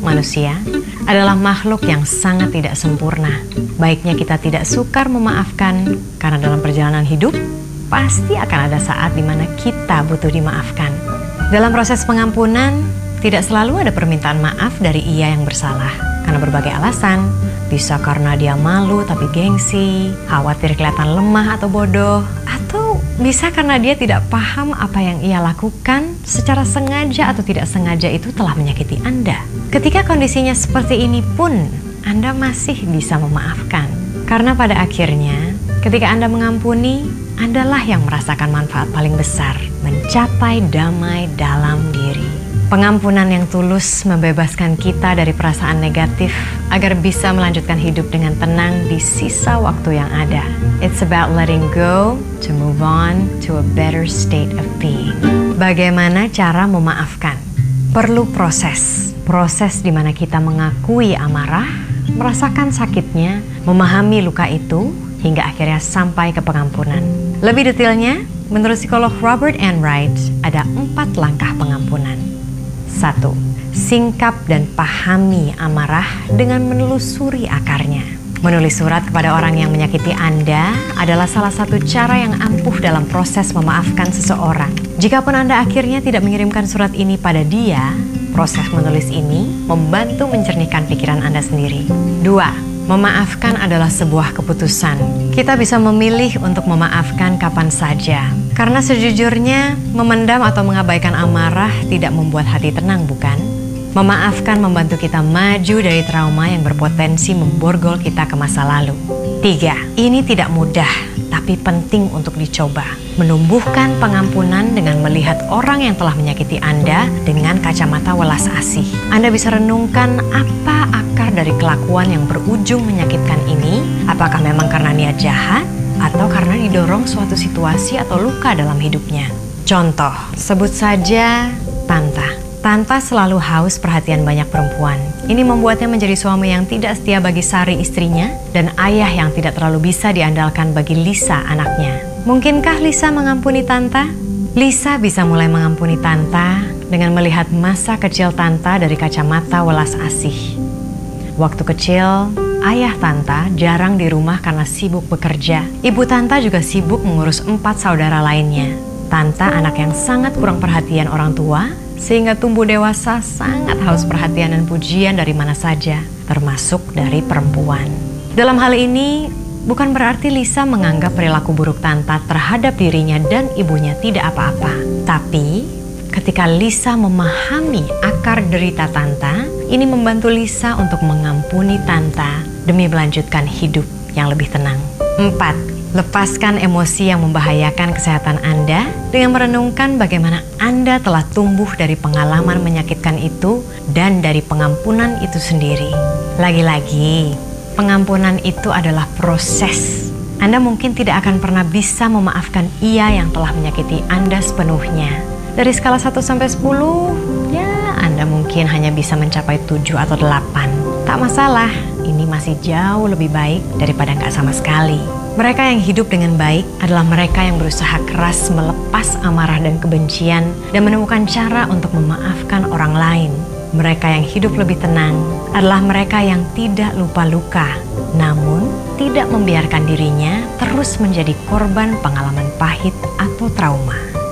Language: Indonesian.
manusia, adalah makhluk yang sangat tidak sempurna. Baiknya kita tidak sukar memaafkan, karena dalam perjalanan hidup, pasti akan ada saat di mana kita butuh dimaafkan. Dalam proses pengampunan, tidak selalu ada permintaan maaf dari ia yang bersalah, karena berbagai alasan. Bisa karena dia malu tapi gengsi, khawatir kelihatan lemah atau bodoh, atau bisa karena dia tidak paham apa yang ia lakukan secara sengaja atau tidak sengaja itu telah menyakiti Anda. Ketika kondisinya seperti ini pun, Anda masih bisa memaafkan. Karena pada akhirnya, ketika Anda mengampuni, Andalah yang merasakan manfaat paling besar, mencapai damai dalam diri. Pengampunan yang tulus membebaskan kita dari perasaan negatif agar bisa melanjutkan hidup dengan tenang di sisa waktu yang ada. It's about letting go to move on to a better state of being. Bagaimana cara memaafkan? Perlu proses di mana kita mengakui amarah, merasakan sakitnya, memahami luka itu, hingga akhirnya sampai ke pengampunan. Lebih detailnya, menurut psikolog Robert Enright, ada 4 langkah pengampunan. 1. Singkap dan pahami amarah dengan menelusuri akarnya. Menulis surat kepada orang yang menyakiti Anda adalah salah satu cara yang ampuh dalam proses memaafkan seseorang. Jikapun Anda akhirnya tidak mengirimkan surat ini pada dia, proses menulis ini membantu mencernihkan pikiran Anda sendiri. 2. Memaafkan adalah sebuah keputusan. Kita bisa memilih untuk memaafkan kapan saja. Karena sejujurnya, memendam atau mengabaikan amarah tidak membuat hati tenang, bukan? Memaafkan membantu kita maju dari trauma yang berpotensi memborgol kita ke masa lalu. 3. Ini tidak mudah, tapi penting untuk dicoba. Menumbuhkan pengampunan dengan melihat orang yang telah menyakiti Anda dengan kacamata welas asih. Anda bisa renungkan apa akar dari kelakuan yang berujung menyakitkan ini. Apakah memang karena niat jahat atau karena didorong suatu situasi atau luka dalam hidupnya? Contoh, sebut saja Tanta. Tanta selalu haus perhatian banyak perempuan. Ini membuatnya menjadi suami yang tidak setia bagi Sari istrinya dan ayah yang tidak terlalu bisa diandalkan bagi Lisa anaknya. Mungkinkah Lisa mengampuni Tanta? Lisa bisa mulai mengampuni Tanta dengan melihat masa kecil Tanta dari kacamata welas asih. Waktu kecil, ayah Tanta jarang di rumah karena sibuk bekerja. Ibu Tanta juga sibuk mengurus 4 saudara lainnya. Tanta anak yang sangat kurang perhatian orang tua, sehingga tumbuh dewasa sangat haus perhatian dan pujian dari mana saja, termasuk dari perempuan. Dalam hal ini, bukan berarti Lisa menganggap perilaku buruk Tanta terhadap dirinya dan ibunya tidak apa-apa. Tapi, ketika Lisa memahami akar derita Tanta, ini membantu Lisa untuk mengampuni Tanta demi melanjutkan hidup yang lebih tenang. 4. Lepaskan emosi yang membahayakan kesehatan Anda dengan merenungkan bagaimana Anda telah tumbuh dari pengalaman menyakitkan itu dan dari pengampunan itu sendiri. Lagi-lagi, pengampunan itu adalah proses. Anda mungkin tidak akan pernah bisa memaafkan ia yang telah menyakiti Anda sepenuhnya. Dari skala 1 sampai 10, ya Anda mungkin hanya bisa mencapai 7 atau 8. Tak masalah, ini masih jauh lebih baik daripada nggak sama sekali. Mereka yang hidup dengan baik adalah mereka yang berusaha keras melepas amarah dan kebencian dan menemukan cara untuk memaafkan orang lain. Mereka yang hidup lebih tenang adalah mereka yang tidak lupa luka, namun tidak membiarkan dirinya terus menjadi korban pengalaman pahit atau trauma.